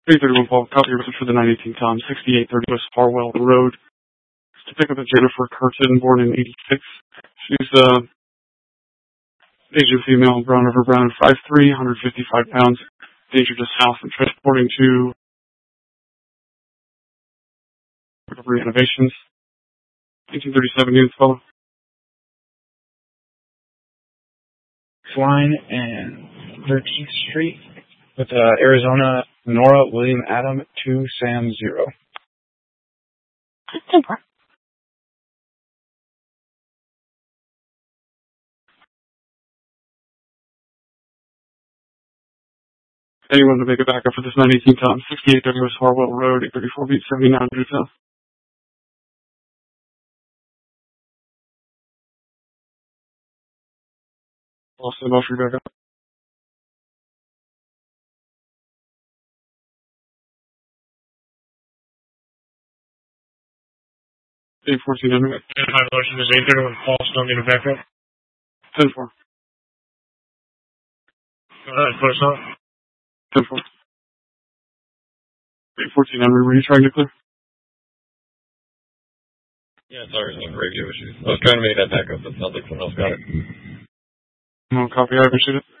831 Paul, copy your message for the 918 Tom, 6830 West Farwell Road. It's to pick up a Jennifer Curtin, born in 86. She's Asian female, brown over brown, 5'3", 155 pounds, danger to south and transporting to Renovations, 1837 units fellow. Line and 13th Street with Arizona Nora William Adam 2 Sam 0. Super. Anyone to make a backup for this 918 Tom, 68 Douglas Harwell Road, 834 beat 7900 south. Lost the motion backup. 814 my motion is 831 Paul, still need a backup. 10-4. Go ahead, put us on. 10-4. 814 Henry, were you trying to clear? Yeah, sorry, some radio issues. I was trying to make that backup, but it sounds like someone else got it. No copy, I appreciate it.